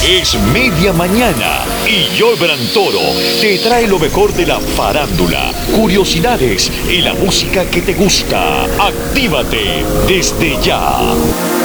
Es media mañana y Joelbran Toro te trae lo mejor de la farándula, curiosidades y la música que te gusta. Actívate desde ya.